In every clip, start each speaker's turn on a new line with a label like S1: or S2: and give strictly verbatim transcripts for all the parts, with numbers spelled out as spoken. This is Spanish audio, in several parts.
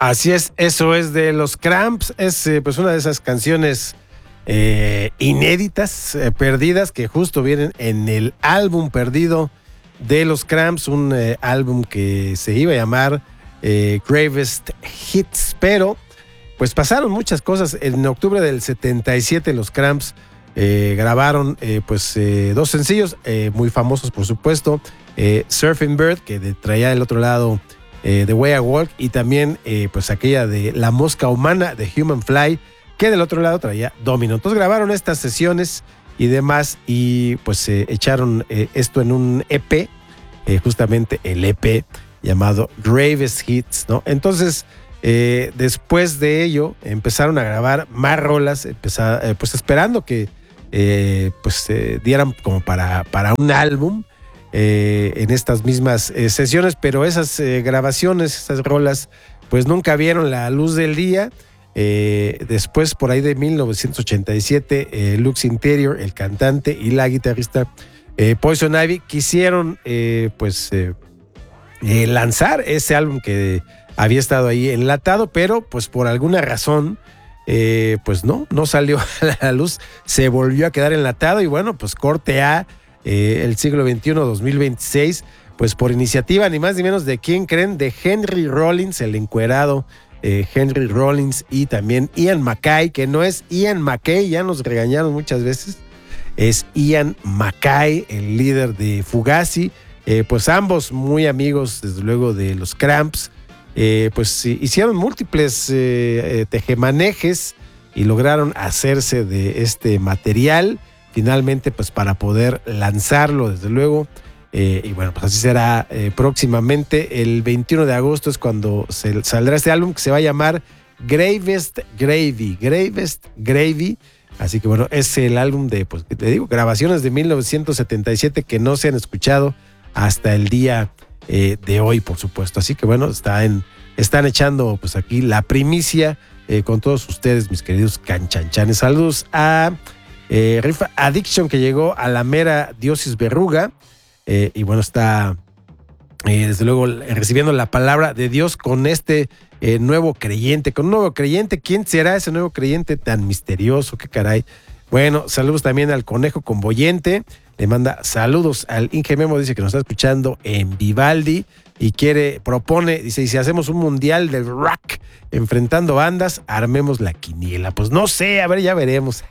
S1: Así es, eso es de los Cramps, es eh, pues una de esas canciones eh, inéditas, eh, perdidas, que justo vienen en el álbum perdido de los Cramps, un eh, álbum que se iba a llamar eh, Gravest Hits, pero pues pasaron muchas cosas. En octubre del setenta y siete los Cramps eh, grabaron eh, pues eh, dos sencillos eh, muy famosos, por supuesto, eh, Surfing Bird, que de, traía del otro lado Eh, The Way I Walk, y también eh, pues aquella de La Mosca Humana, de Human Fly, que del otro lado traía Domino. Entonces grabaron estas sesiones y demás, y pues eh, echaron eh, esto en un E P, eh, justamente el E P llamado Gravest Hits, ¿no? Entonces eh, después de ello empezaron a grabar más rolas, empezar, eh, pues esperando que eh, pues eh, dieran como para, para un álbum. Eh, en estas mismas eh, sesiones, pero esas eh, grabaciones, esas rolas, pues nunca vieron la luz del día. Eh, después, por ahí de mil novecientos ochenta y siete, eh, Lux Interior, el cantante y la guitarrista eh, Poison Ivy, quisieron eh, pues eh, eh, lanzar ese álbum que había estado ahí enlatado, pero pues por alguna razón eh, pues no, no salió a la luz, se volvió a quedar enlatado, y bueno, pues corte A. Eh, el siglo veintiuno, dos mil veintiséis, pues por iniciativa ni más ni menos de quién creen, de Henry Rollins, el encuerado eh, Henry Rollins, y también Ian MacKaye, que no es Ian MacKaye, ya nos regañaron muchas veces, es Ian MacKaye, el líder de Fugazi, eh, pues ambos muy amigos desde luego de los Cramps, eh, pues hicieron múltiples eh, tejemanejes y lograron hacerse de este material. Finalmente, pues para poder lanzarlo, desde luego, eh, y bueno, pues así será eh, próximamente. El veintiuno de agosto es cuando se, saldrá este álbum, que se va a llamar Gravest Gravy, Gravest Gravy. Así que bueno, es el álbum de, pues te digo, grabaciones de mil novecientos setenta y siete que no se han escuchado hasta el día eh, de hoy, por supuesto. Así que bueno, está en, están echando pues aquí la primicia eh, con todos ustedes, mis queridos canchanchanes. Saludos a Eh, Riff Addiction, que llegó a la mera Diosis Verruga, eh, y bueno, está eh, desde luego recibiendo la palabra de Dios con este eh, nuevo creyente, con un nuevo creyente. ¿Quién será ese nuevo creyente tan misterioso? ¿Qué caray? Bueno, saludos también al Conejo Convoyente, le manda saludos al Inge Memo, dice que nos está escuchando en Vivaldi y quiere, propone, dice, y si hacemos un mundial del rock enfrentando bandas, armemos la quiniela. Pues no sé, a ver, ya veremos.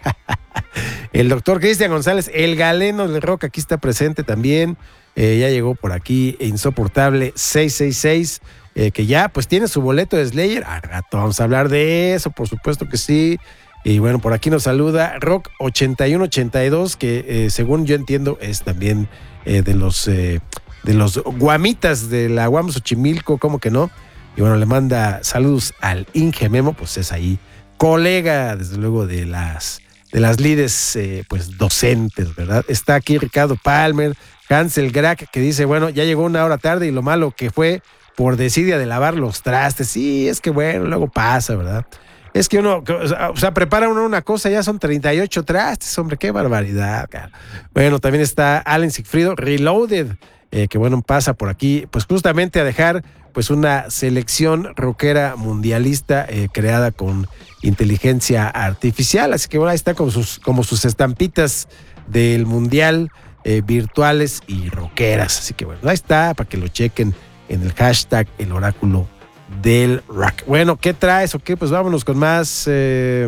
S1: El doctor Cristian González, el galeno del rock, aquí está presente también. Eh, ya llegó por aquí, Insoportable seiscientos sesenta y seis, eh, que ya pues tiene su boleto de Slayer. Al rato vamos a hablar de eso, por supuesto que sí. Y bueno, por aquí nos saluda Rock ochenta y uno ochenta y dos, que eh, según yo entiendo es también eh, de los eh, de los guamitas de la Guam Xochimilco, ¿cómo que no? Y bueno, le manda saludos al Inge Memo, pues es ahí colega, desde luego, de las de las lides eh, pues docentes, ¿verdad? Está aquí Ricardo Palmer, Hansel Grack, que dice, bueno, ya llegó una hora tarde y lo malo que fue por desidia de lavar los trastes. Sí, es que bueno, luego pasa, ¿verdad? Es que uno, o sea, prepara uno una cosa, ya son treinta y ocho trastes, hombre, qué barbaridad, cara. Bueno, también está Allen Sigfrido, Reloaded, eh, que bueno, pasa por aquí, pues justamente a dejar pues una selección rockera mundialista eh, creada con inteligencia artificial, así que bueno, ahí está como sus, como sus estampitas del mundial eh, virtuales y rockeras, así que bueno, ahí está, para que lo chequen en el hashtag El Oráculo del Rock. Bueno, ¿qué traes o qué? Pues vámonos con más eh,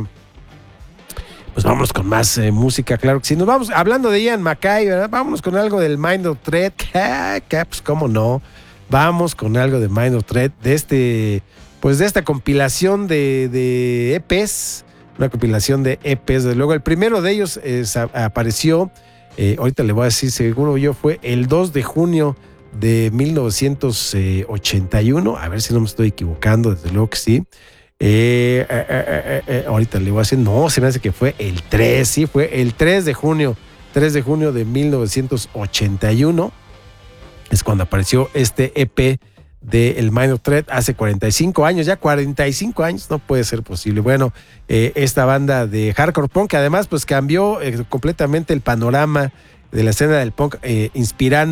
S1: pues vámonos con más eh, música, claro que sí. Nos vamos, hablando de Ian MacKaye, ¿verdad? Vámonos con algo del Mind of Threat, pues cómo no, vamos con algo de Mind of Threat, de este, pues de esta compilación de, de E Pes, una compilación de E Pes, de luego el primero de ellos es, a, apareció, eh, ahorita le voy a decir, seguro yo, fue el dos de junio de mil novecientos ochenta y uno, a ver si no me estoy equivocando, desde luego que sí. Eh, eh, eh, eh, ahorita le voy a decir, no, se me hace que fue el tres, sí, fue el tres de junio, tres de junio de mil novecientos ochenta y uno, es cuando apareció este E P de El Mind of Threat, hace cuarenta y cinco años, ya cuarenta y cinco años, no puede ser posible. Bueno, eh, esta banda de hardcore punk, que además pues cambió eh, completamente el panorama de la escena del punk, eh, inspirando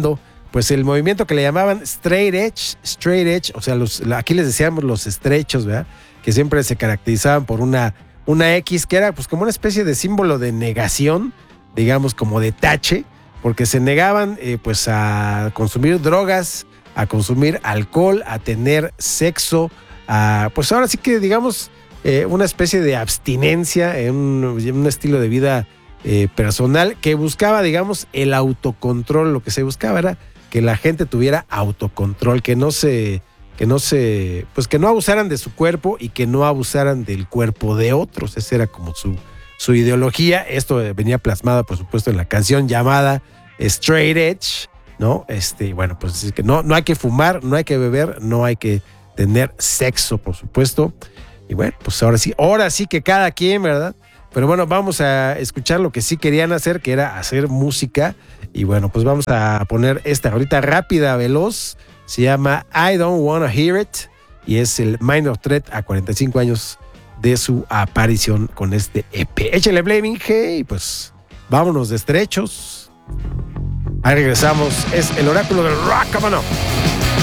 S1: pues el movimiento que le llamaban straight edge, straight edge, o sea, los, aquí les decíamos los estrechos, ¿verdad? Que siempre se caracterizaban por una, una X, que era pues como una especie de símbolo de negación, digamos como de tache, porque se negaban eh, pues a consumir drogas, a consumir alcohol, a tener sexo, a, pues ahora sí que digamos eh, una especie de abstinencia, en un, un estilo de vida eh, personal que buscaba, digamos, el autocontrol. Lo que se buscaba era que la gente tuviera autocontrol, que no se, que no se, pues que no abusaran de su cuerpo y que no abusaran del cuerpo de otros. Esa era como su, su ideología. Esto venía plasmado, por supuesto, en la canción llamada Straight Edge, ¿no? Este, bueno, pues es que no, no hay que fumar, no hay que beber, no hay que tener sexo, por supuesto. Y bueno, pues ahora sí, ahora sí que cada quien, ¿verdad? Pero bueno, vamos a escuchar lo que sí querían hacer, que era hacer música. Y bueno, pues vamos a poner esta ahorita rápida, veloz. Se llama I Don't Wanna Hear It. Y es el Minor Threat a cuarenta y cinco años de su aparición con este E P. Échale Blaming G y pues vámonos de estrechos. Ahí regresamos. Es el oráculo del rock, ¿cómo no?